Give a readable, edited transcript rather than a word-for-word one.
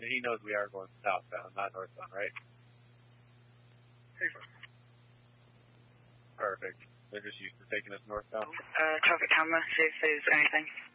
And he knows we are going southbound, not northbound, right? Perfect. They're just used to taking us northbound. Traffic camera, see if there's anything.